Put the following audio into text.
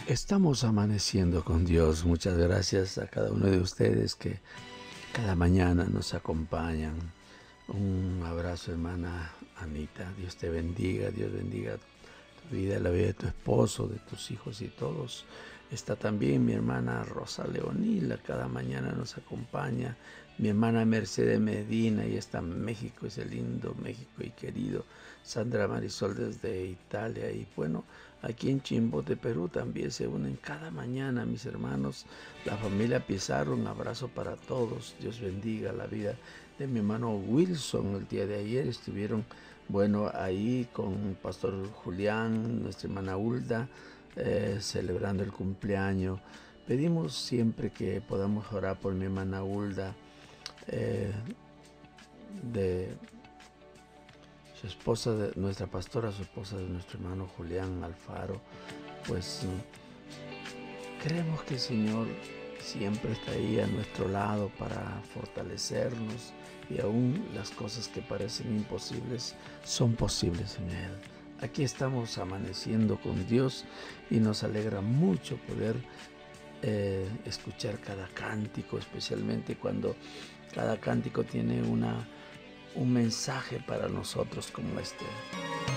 Estamos amaneciendo con Dios. Muchas gracias a cada uno de ustedes que cada mañana nos acompañan. Un abrazo, hermana Anita. Dios te bendiga, Dios bendiga tu vida, la vida de tu esposo, de tus hijos y todos. Está también mi hermana Rosa Leonila, cada mañana nos acompaña. Mi hermana Mercedes Medina, y está en México, ese lindo México y querido. Sandra Marisol desde Italia. Y bueno, aquí en Chimbote, Perú, también se unen cada mañana mis hermanos. La familia Pizarro, un abrazo para todos. Dios bendiga la vida de mi hermano Wilson. El día de ayer estuvieron, bueno, ahí con Pastor Julián, nuestra hermana Hulda, celebrando el cumpleaños. Pedimos siempre que podamos orar por mi hermana Hulda, de su esposa, de nuestra pastora, su esposa de nuestro hermano Julián Alfaro. Pues creemos que el Señor siempre está ahí a nuestro lado para fortalecernos, y aún las cosas que parecen imposibles son posibles en Él. Aquí estamos amaneciendo con Dios y nos alegra mucho poder escuchar cada cántico, especialmente cuando cada cántico tiene un mensaje para nosotros como este.